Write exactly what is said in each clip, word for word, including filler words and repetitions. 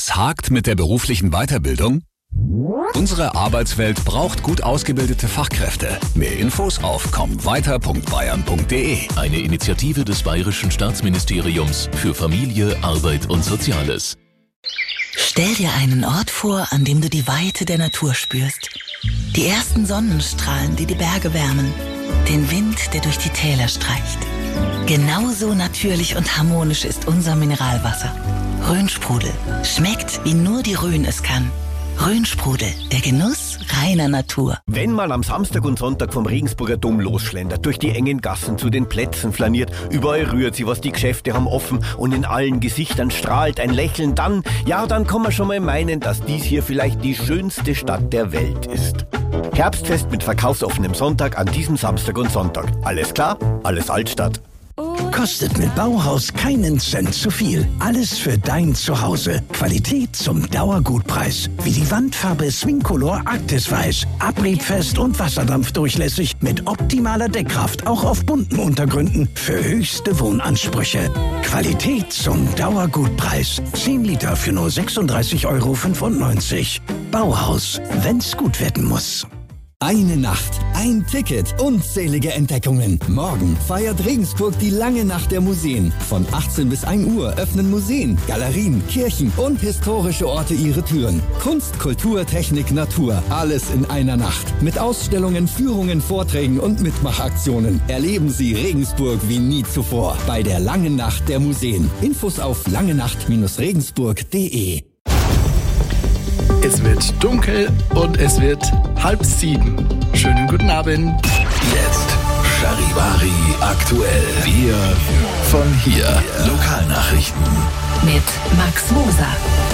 Es hakt mit der beruflichen Weiterbildung? Unsere Arbeitswelt braucht gut ausgebildete Fachkräfte. Mehr Infos auf komm weiter punkt bayern punkt de. Eine Initiative des Bayerischen Staatsministeriums für Familie, Arbeit und Soziales. Stell dir einen Ort vor, an dem du die Weite der Natur spürst. Die ersten Sonnenstrahlen, die die Berge wärmen. Den Wind, der durch die Täler streicht. Genauso natürlich und harmonisch ist unser Mineralwasser. Rhönsprudel. Schmeckt, wie nur die Rhön es kann. Rhönsprudel, der Genuss reiner Natur. Wenn man am Samstag und Sonntag vom Regensburger Dom losschlendert, durch die engen Gassen zu den Plätzen flaniert, überall rührt sie was, die Geschäfte haben offen und in allen Gesichtern strahlt ein Lächeln, dann, ja, dann kann man schon mal meinen, dass dies hier vielleicht die schönste Stadt der Welt ist. Herbstfest mit verkaufsoffenem Sonntag an diesem Samstag und Sonntag. Alles klar? Alles Altstadt. Kostet mit Bauhaus keinen Cent zu viel. Alles für dein Zuhause. Qualität zum Dauergutpreis. Wie die Wandfarbe Swingcolor Arktis Weiß. Abriebfest und wasserdampfdurchlässig mit optimaler Deckkraft. Auch auf bunten Untergründen für höchste Wohnansprüche. Qualität zum Dauergutpreis. zehn Liter für nur sechsunddreißig Euro fünfundneunzig. Bauhaus, wenn's gut werden muss. Eine Nacht, ein Ticket, unzählige Entdeckungen. Morgen feiert Regensburg die lange Nacht der Museen. Von achtzehn bis ein Uhr öffnen Museen, Galerien, Kirchen und historische Orte ihre Türen. Kunst, Kultur, Technik, Natur, alles in einer Nacht. Mit Ausstellungen, Führungen, Vorträgen und Mitmachaktionen. Erleben Sie Regensburg wie nie zuvor bei der langen Nacht der Museen. Infos auf langenacht Regensburg punkt de. Es wird dunkel und es wird halb sieben. Schönen guten Abend. Jetzt Charivari aktuell. Wir von hier. Lokalnachrichten. Mit Max Moser.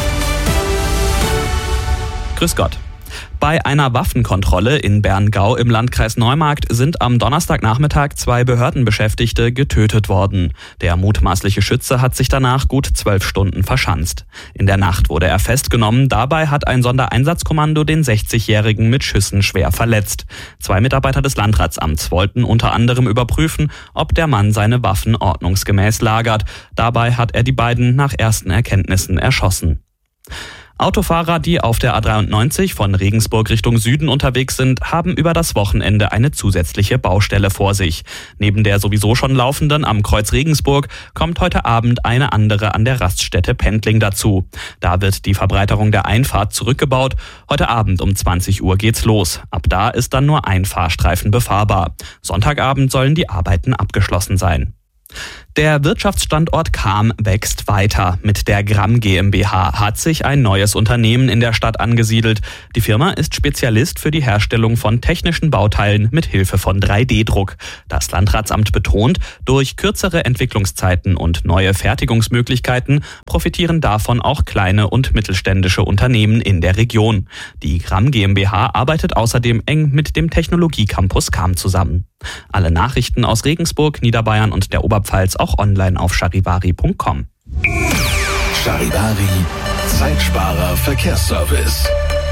Grüß Gott. Bei einer Waffenkontrolle in Berngau im Landkreis Neumarkt sind am Donnerstagnachmittag zwei Behördenbeschäftigte getötet worden. Der mutmaßliche Schütze hat sich danach gut zwölf Stunden verschanzt. In der Nacht wurde er festgenommen. Dabei hat ein Sondereinsatzkommando den sechzigjährigen mit Schüssen schwer verletzt. Zwei Mitarbeiter des Landratsamts wollten unter anderem überprüfen, ob der Mann seine Waffen ordnungsgemäß lagert. Dabei hat er die beiden nach ersten Erkenntnissen erschossen. Autofahrer, die auf der A dreiundneunzig von Regensburg Richtung Süden unterwegs sind, haben über das Wochenende eine zusätzliche Baustelle vor sich. Neben der sowieso schon laufenden am Kreuz Regensburg kommt heute Abend eine andere an der Raststätte Pendling dazu. Da wird die Verbreiterung der Einfahrt zurückgebaut. Heute Abend um zwanzig Uhr geht's los. Ab da ist dann nur ein Fahrstreifen befahrbar. Sonntagabend sollen die Arbeiten abgeschlossen sein. Der Wirtschaftsstandort Cham wächst weiter. Mit der Gramm GmbH hat sich ein neues Unternehmen in der Stadt angesiedelt. Die Firma ist Spezialist für die Herstellung von technischen Bauteilen mit Hilfe von drei D Druck. Das Landratsamt betont, durch kürzere Entwicklungszeiten und neue Fertigungsmöglichkeiten profitieren davon auch kleine und mittelständische Unternehmen in der Region. Die Gramm GmbH arbeitet außerdem eng mit dem Technologiecampus Cham zusammen. Alle Nachrichten aus Regensburg, Niederbayern und der Oberpfalz auch online auf charivari punkt com. Charivari, Zeitsparer Verkehrsservice.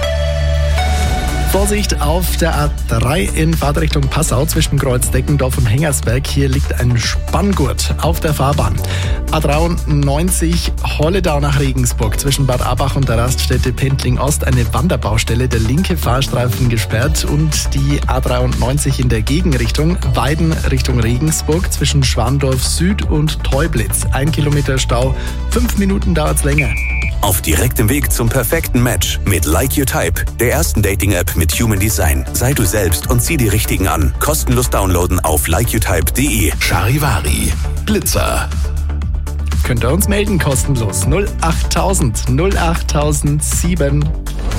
Vorsicht auf der A drei in Fahrtrichtung Passau zwischen Kreuz Deckendorf und Hengersberg. Hier liegt ein Spanngurt auf der Fahrbahn. A dreiundneunzig Holledau nach Regensburg zwischen Bad Abach und der Raststätte Pendling Ost eine Wanderbaustelle. Der linke Fahrstreifen gesperrt und die A dreiundneunzig in der Gegenrichtung Weiden Richtung Regensburg zwischen Schwandorf Süd und Teublitz. Ein Kilometer Stau, fünf Minuten dauert's länger. Auf direktem Weg zum perfekten Match mit Like Your Type, der ersten Dating-App mit Human Design. Sei du selbst und zieh die Richtigen an. Kostenlos downloaden auf like you type punkt de. Charivari, Blitzer. Könnt ihr uns melden, kostenlos. null achttausend null achttausendsieben.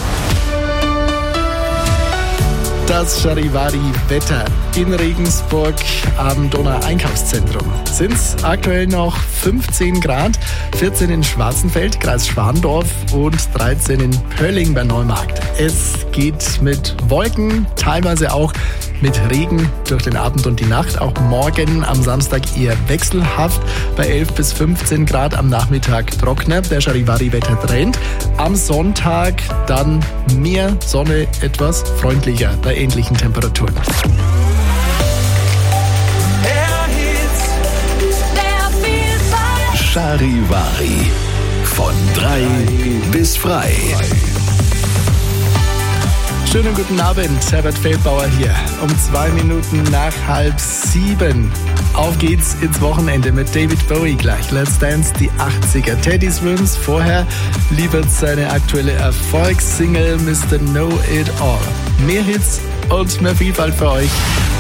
Das Charivari-Wetter in Regensburg am Donau-Einkaufszentrum. Sind es aktuell noch fünfzehn Grad, vierzehn in Schwarzenfeld, Kreis Schwandorf und dreizehn in Pölling bei Neumarkt. Es geht mit Wolken, teilweise auch mit Regen durch den Abend und die Nacht. Auch morgen am Samstag eher wechselhaft bei elf bis fünfzehn Grad, am Nachmittag trockener. Der Charivari-Wetter-Trend. Am Sonntag dann mehr Sonne, etwas freundlicher bei ähnlichen Temperaturen. Charivari von drei bis frei. Schönen guten Abend, Herbert Feldbauer hier. Um zwei Minuten nach halb sieben. Auf geht's ins Wochenende mit David Bowie gleich. Let's Dance, die achtziger. Teddy Swims, vorher liefert seine aktuelle Erfolgssingle Mister Know It All. Mehr Hits und mehr Vielfalt für euch